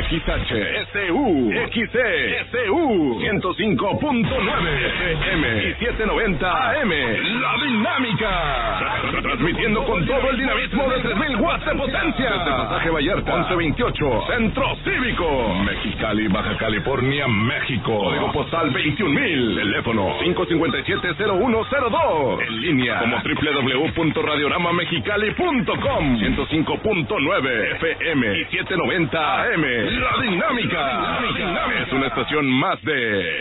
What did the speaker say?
XH, SU, XE, SU, 105.9 FM y 790 AM. La Dinámica. Transmitiendo con todo el dinamismo de 3000 watts de potencia. Desde Pasaje Vallarta, 1128, Centro Cívico, Mexicali, Baja California, México. Código postal 21000. Teléfono 557-0102. En línea como www.radioramamexicali.com. 105.9 FM y 790 AM. La Dinámica. Es una estación más de